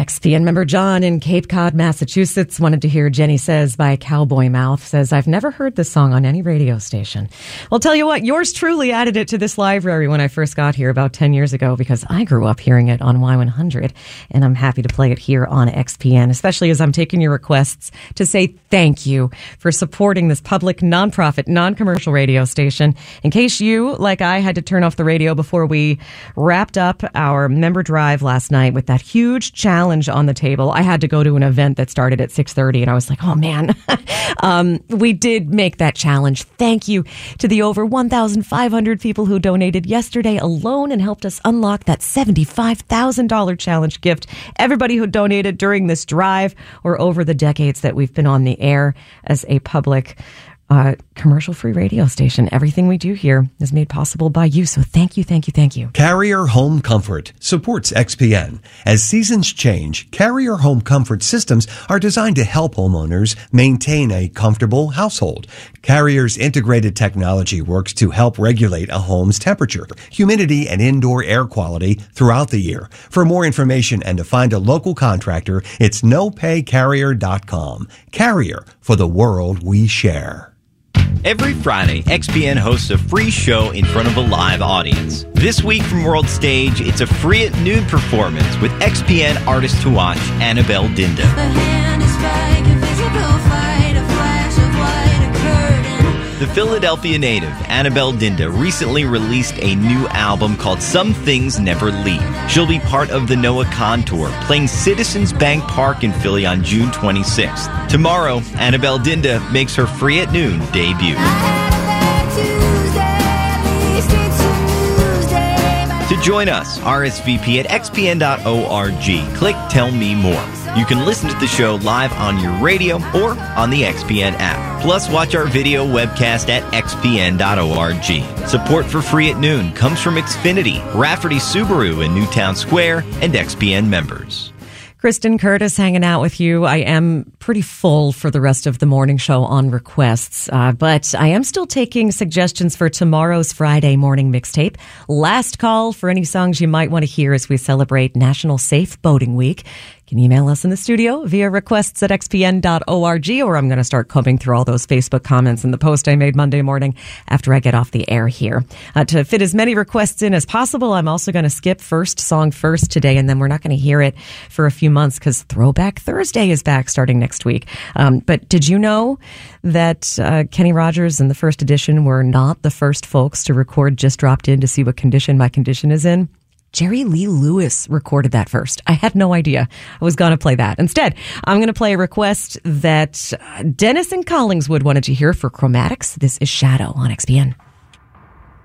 XPN member John in Cape Cod, Massachusetts wanted to hear Jenny Says by Cowboy Mouth. Says, I've never heard this song on any radio station. Well, tell you what, yours truly added it to this library when I first got here about 10 years ago because I grew up hearing it on Y100, and I'm happy to play it here on XPN, especially as I'm taking your requests to say thank you for supporting this public, nonprofit, non-commercial radio station. In case you, like I, had to turn off the radio before we wrapped up our member drive last night with that huge challenge on the table. I had to go to an event that started at 6:30, and I was like, oh man. We did make that challenge. Thank you to the over 1,500 people who donated yesterday alone and helped us unlock that $75,000 challenge gift. Everybody who donated during this drive or over the decades that we've been on the air as a public commercial-free radio station. Everything we do here is made possible by you. So thank you, thank you, thank you. Carrier Home Comfort supports XPN. As seasons change, Carrier Home Comfort systems are designed to help homeowners maintain a comfortable household. Carrier's integrated technology works to help regulate a home's temperature, humidity, and indoor air quality throughout the year. For more information and to find a local contractor, it's nopaycarrier.com. Carrier, for the world we share. Every Friday, XPN hosts a free show in front of a live audience. This week from World Stage, it's a free at noon performance with XPN artist to watch, Annabelle Dinda. The hand is vague, invisible fight, a flash of light, a curtain. The Philadelphia native, Annabelle Dinda, recently released a new album called Some Things Never Leave. She'll be part of the Noah Kahn Tour, playing Citizens Bank Park in Philly on June 26th. Tomorrow, Annabelle Dinda makes her free at noon debut. To join us, RSVP at xpn.org. Click Tell Me More. You can listen to the show live on your radio or on the XPN app. Plus, watch our video webcast at xpn.org. Support for Free at Noon comes from Xfinity, Rafferty Subaru in Newtown Square, and XPN members. Kristen Curtis hanging out with you. I am pretty full for the rest of the morning show on requests, but I am still taking suggestions for tomorrow's Friday morning mixtape. Last call for any songs you might want to hear as we celebrate National Safe Boating Week. You can email us in the studio via requests at xpn.org, or I'm going to start combing through all those Facebook comments in the post I made Monday morning after I get off the air here. To fit as many requests in as possible, I'm also going to skip First Song First today, and then we're not going to hear it for a few months because Throwback Thursday is back starting next week. But did you know that Kenny Rogers and the First Edition were not the first folks to record Just Dropped In to See What Condition My Condition Is In? Jerry Lee Lewis recorded that first. I had no idea I was going to play that. Instead, I'm going to play a request that Dennis and Collingswood wanted to hear for Chromatics. This is Shadow on XPN.